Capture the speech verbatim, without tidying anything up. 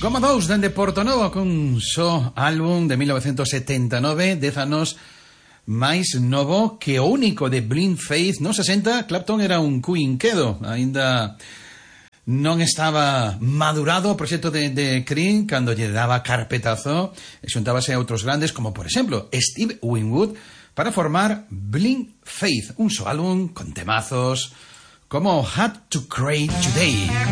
Como dous dende Portonovo cun só álbum de mil novecentos setenta e nove, dez anos máis novo que o único de Blind Faith. No sesenta, Clapton era un cuinquedo, aínda non estaba madurado o proxecto de, de Cream cando lle daba carpetazo e xuntábase a outros grandes como, por exemplo, Steve Winwood para formar Blind Faith, un só álbum con temazos como Had to Cry Today.